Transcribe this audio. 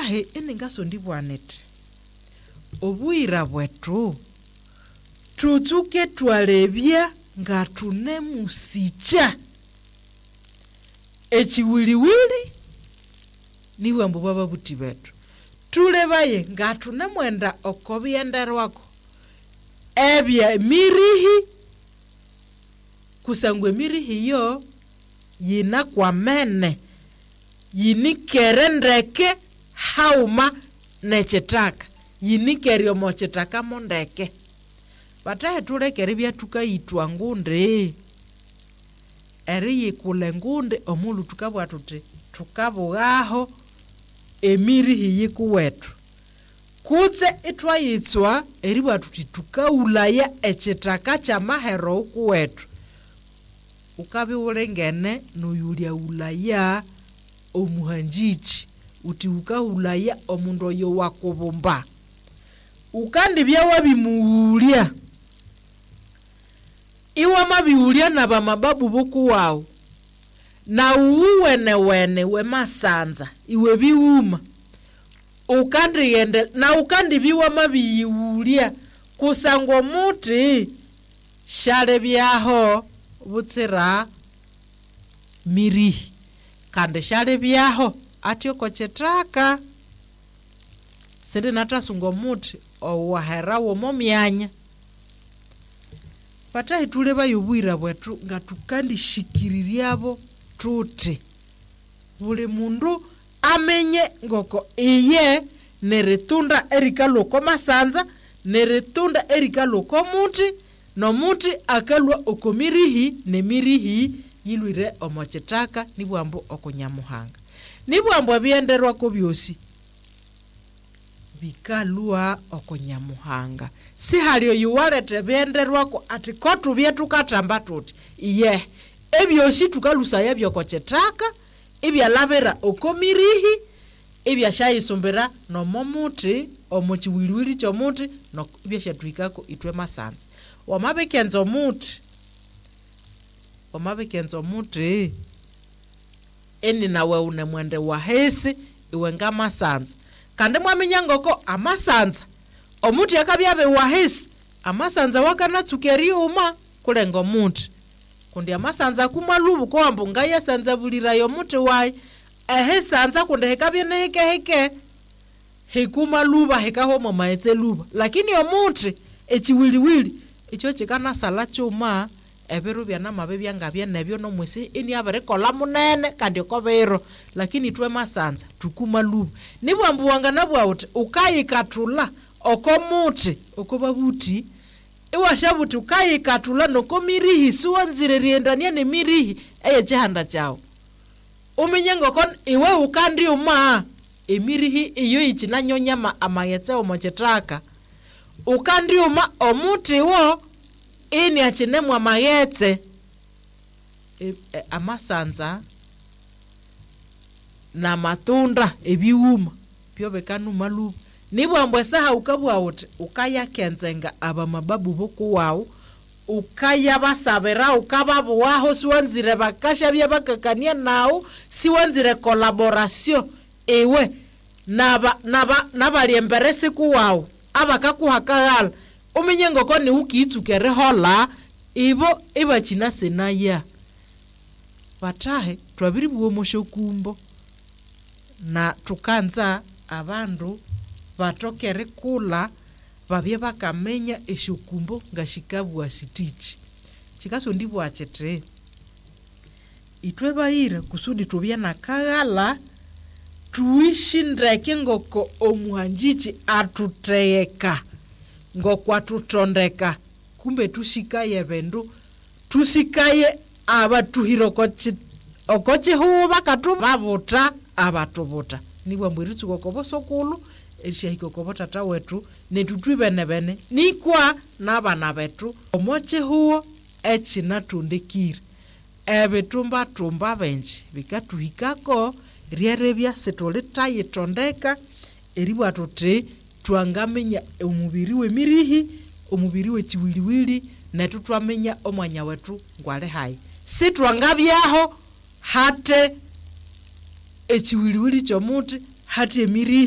batahe eningaso ndibwanete obwira bwetu tuzuke twalebya nga tunemusicha echiwiliwili niwe mbu baba buti betu tulebaye nga tunemwenda okobyenderwako ebya mirihi kusangwe mirihi yo yina kwa mene yinikerendeke hauma nechetaka yinikerio mochitaka mondeke batahe tulekere bya tukayitwa ngunde eri yikule ngunde omulu tukabwa tuti tukabugaho emirihi yikuwetu kutse itwayitswa eri bwa tuti tukaulaya echitaka cha mahero ukuwetu ukabi ulengene noyulia ulaya omuhanjichi uti ukaulaya omundu yo wakubumba ukandi bya wabimuulia iwa mabiulia na bamababu boku wao na uwene we masanza iwe biuma ukandi yende na ukandi biwa mabiulia kusangwa muti shale byaho butsira mirihi kandi shale byaho atyo kochetaka sende natasungo muti owahera wo momyanya batahe tuleba yobwira bwetu nga tukandi shikiririabo tuti buli mundu amenye ngoko iye neretunda erikaloko masanza neretunda erikaloko muti no muti akalwa okomirihi nemirihi yilwire omochitaka nibwambo okunyamuhanga nibwambo byenderwa ko byosi bikalwa okunyamuhanga si halio yuwalete byenderwako ati kotu byetu katamba tuti iye ebyosi tukalusa yebyo kochitaka ebyalabera okomirihi ebyashayisumbira no momuti omochiwiliwili chomuti no byashatwikako itwe masanza wamabekenzo muti eni nawe unemwende wahesi iwe nga masanza kandi mwamenya ngoko amasanza omuti yakabyabe wahesi amasanza wakanatsukeri uma kulengo muti kundi amasanza kumalubu ko ambunga yasanza bulira yo muti wai sanza kundi hekabye heke hekumaluba hekahomo maetse luba lakini omuti echiwiliwili icho chikana sala chuma ebiru byana mabebya ngabye nebyo no mwisi ini abere kola munene kandi okobero lakini twe masanza tukumaluba nibwambu wanga nabwa uti ukayikatula okomuti okobabuti iwashabuti ukayikatula nokomirihi suwanzire riendania ne mirihi eye chihanda chao uminyengo kon iwe ukandi uma emirihi iyo ichinanyonyama amayetse omochitaka ukandi uma omuti wo ini achinemwa mayetse amasanza na matunda ebiuma byobekanu malubu nibwambwe saha ukabwa uti ukaya kenzenga aba mababu boku wao ukaya basabera ukababu waho siwanzire bakasha bya bakakania nao siwanzire collaboration ewe nabali emberesi ku wao abakakuhakagala umenyengo ko ni ukitsukere hola ibo ibachina senaya batahe twabiri buwo moshokumbo na tukanza abandu batokere kula babye bakamenya eshokumbo ngashikabwa sitichi chikaso ndibwa achetre itwe bayira kusudi tubya nakagala tuishi ndeke ngoko omuhanjichi atuteyeka ngoko atutondeka kumbe tushikaye bendu tusikaye abatuhiro okochi huba katu babuta abatubuta nibwa mwiritsu kokoboso kulu elishahiko kobota tata wetu netutwibene nikwa nabana betu omoche huo echina tundekire ebitumba benji bikatuhikako rierebya setoleta yitondeka eribwa tuti twangamenya omubiri we mirihi omubiri we chiwiliwili netutwamenya omwanya wetu ngwale hai sitwangabyaho hate echiwiliwili chomuti hate emirihi